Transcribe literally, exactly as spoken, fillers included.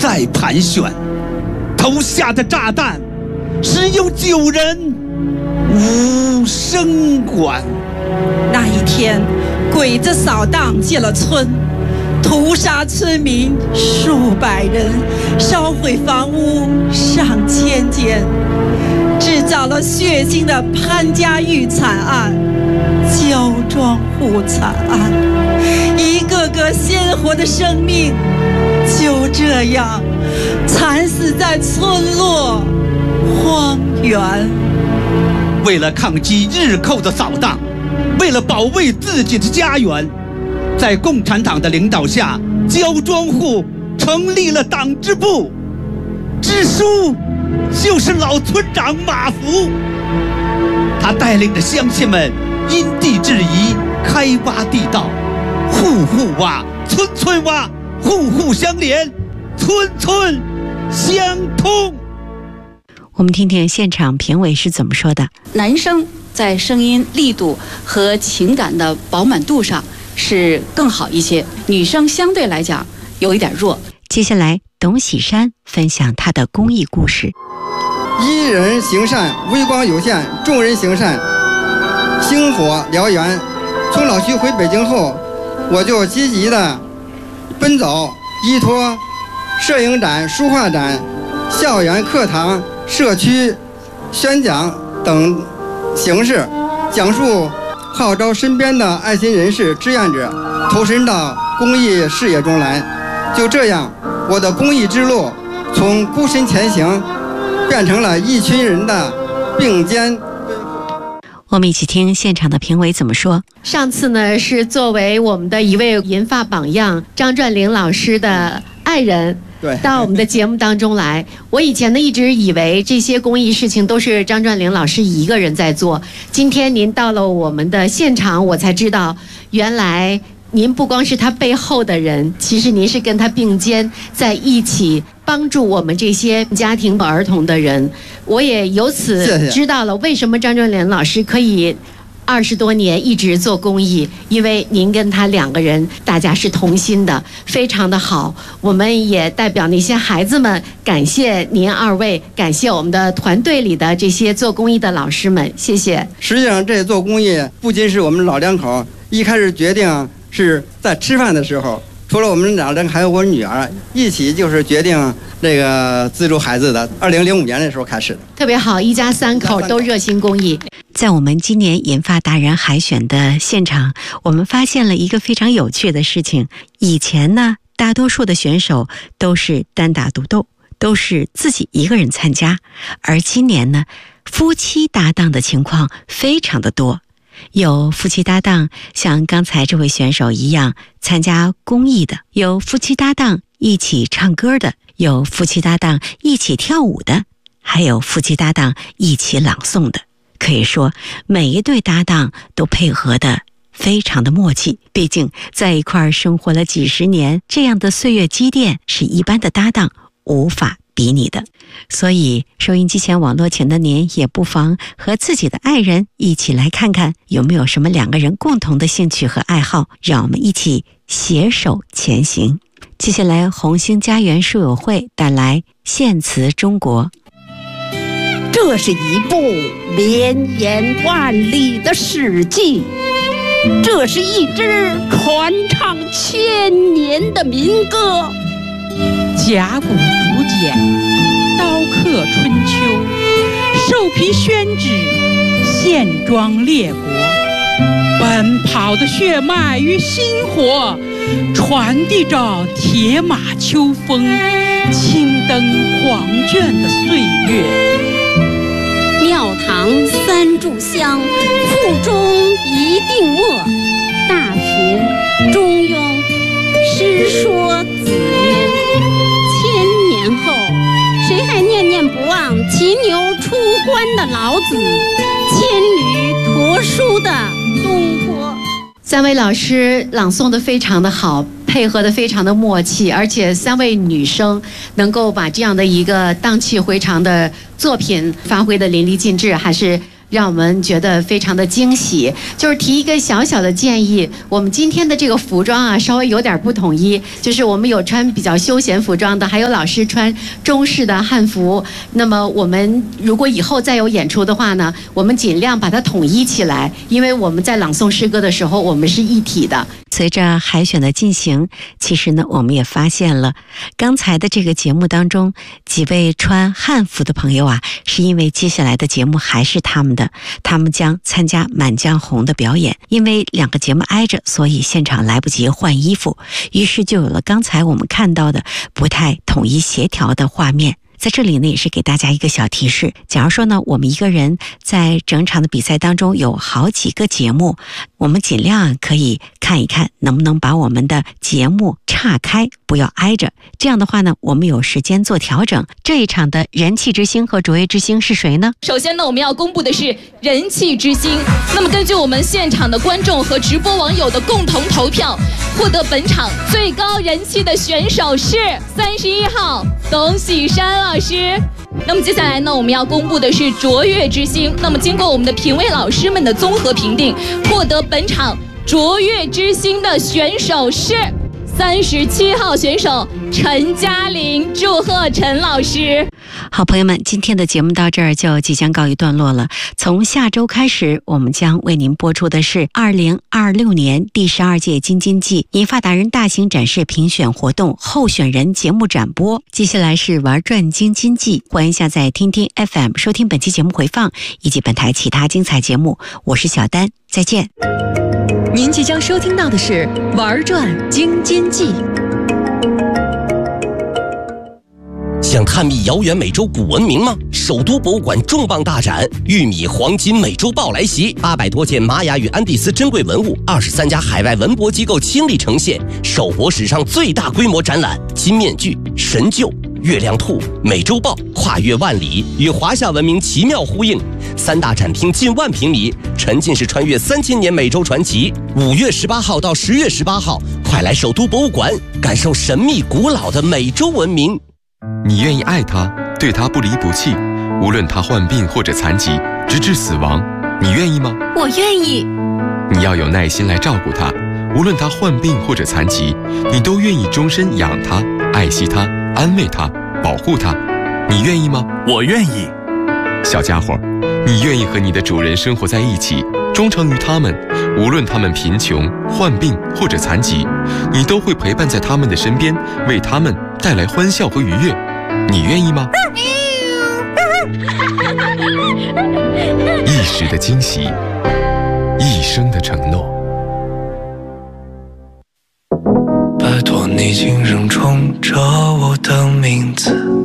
再盘旋，投下的炸弹只有九人无声管。 那一天，鬼子扫荡进了村，屠杀村民数百人，烧毁房屋上千间，制造了血腥的潘家峪惨案、焦庄户惨案，一个个鲜活的生命就这样惨死在村落荒原。 为了抗击日寇的扫荡，为了保卫自己的家园，在共产党的领导下，焦庄户成立了党支部，支书就是老村长马福。他带领着乡亲们因地制宜，开挖地道，户户挖，村村挖，户户相连，村村相通。 我们听听现场评委是怎么说的。 男生在声音力度和情感的饱满度上是更好一些，女生相对来讲有一点弱。 接下来董喜山分享他的公益故事。 一人行善，微光有限；众人行善，星火燎原。从老区回北京后，我就积极的奔走，依托摄影展、书画展、校园课堂、社区宣讲等形式，讲述号召身边的爱心人士、志愿者投身到公益事业中来。就这样，我的公益之路从孤身前行变成了一群人的并肩。 我们一起听现场的评委怎么说。 上次呢，是作为我们的一位银发榜样张传玲老师的爱人， 对， 到我们的节目当中来。我以前呢一直以为这些公益事情都是张传玲老师一个人在做，今天您到了我们的现场，我才知道原来您不光是他背后的人，其实您是跟他并肩在一起帮助我们这些家庭儿童的人。我也由此知道了为什么张传玲老师可以二十多年一直做公益，因为您跟他两个人大家是同心的，非常的好。我们也代表那些孩子们感谢您二位，感谢我们的团队里的这些做公益的老师们，谢谢。 实际上这做公益不仅是我们老两口一开始决定是在吃饭的时候，除了我们两人还有我女儿一起就是决定这个资助孩子的，二零零五年的时候开始的。 特别好，一家三口都热心公益。 在我们今年银发达人海选的现场，我们发现了一个非常有趣的事情。以前呢，大多数的选手都是单打独斗，都是自己一个人参加，而今年呢，夫妻搭档的情况非常的多。有夫妻搭档像刚才这位选手一样参加公益的，有夫妻搭档一起唱歌的，有夫妻搭档一起跳舞的，还有夫妻搭档一起朗诵的。可以说每一对搭档都配合的非常的默契，毕竟在一块儿生活了几十年，这样的岁月积淀是一般的搭档无法比拟的。所以收音机前网络前的您也不妨和自己的爱人一起来看看有没有什么两个人共同的兴趣和爱好，让我们一起携手前行。接下来红星家园书友会带来献词中国。 这是一部绵延万里的史记，这是一支传唱千年的民歌。 甲骨竹简，刀刻春秋，兽皮宣纸，线装列国。奔跑的血脉与薪火，传递着铁马秋风，青灯黄卷的岁月。 庙堂三炷香，腹中一定墨。大学、中庸、诗说子曰。千年后，谁还念念不忘骑牛出关的老子，千驴驮书的东坡？ 三位老师朗诵的非常的好，配合的非常的默契，而且三位女生能够把这样的一个荡气回肠的作品发挥的淋漓尽致，还是让我们觉得非常的惊喜。就是提一个小小的建议，我们今天的这个服装啊，稍微有点不统一，就是我们有穿比较休闲服装的，还有老师穿中式的汉服。那么我们如果以后再有演出的话呢，我们尽量把它统一起来，因为我们在朗诵诗歌的时候，我们是一体的。 随着海选的进行，其实呢，我们也发现了刚才的这个节目当中，几位穿汉服的朋友啊，是因为接下来的节目还是他们的，他们将参加《满江红》的表演。因为两个节目挨着，所以现场来不及换衣服，于是就有了刚才我们看到的不太统一协调的画面。在这里呢，也是给大家一个小提示，假如说呢，我们一个人在整场的比赛当中有好几个节目，我们尽量可以看一看能不能把我们的节目岔开，不要挨着。这样的话呢，我们有时间做调整。这一场的人气之星和卓越之星是谁呢？ 首先呢，我们要公布的是人气之星。那么根据我们现场的观众和直播网友的共同投票，获得本场最高人气的选手是三十一号董喜山老师。那么接下来呢，我们要公布的是卓越之星。那么经过我们的评委老师们的综合评定，获得本场卓越之星的选手是三十七号选手陈嘉玲。祝贺陈老师。 好，朋友们，今天的节目到这儿就即将告一段落了。从下周开始，我们将为您播出的是二零二六年第十二届京津冀银发达人大型展示评选活动候选人节目展播。接下来是玩转京津冀，欢迎下载听听 F M 收听本期节目回放以及本台其他精彩节目。我是小丹，再见。 您即将收听到的是玩转京津冀。 想探秘遥远美洲古文明吗？首都博物馆重磅大展“玉米黄金美洲豹”来袭，八百多件玛雅与安第斯珍贵文物，二十三家海外文博机构倾力呈现，首博史上最大规模展览。金面具、神鹫、月亮兔、美洲豹跨越万里，与华夏文明奇妙呼应。三大展厅近万平米，沉浸式穿越三千年美洲传奇。五月十八号到十月十八号，快来首都博物馆，感受神秘古老的美洲文明。 你愿意爱他，对他不离不弃，无论他患病或者残疾，直至死亡，你愿意吗？ 我愿意。 你要有耐心来照顾他，无论他患病或者残疾，你都愿意终身养他、爱惜他、安慰他、保护他，你愿意吗？ 我愿意。 小家伙，你愿意和你的主人生活在一起，忠诚于他们，无论他们贫穷、患病或者残疾，你都会陪伴在他们的身边，为他们带来欢笑和愉悦，你愿意吗？一时的惊喜，一生的承诺。 拜托你轻声冲着我的名字。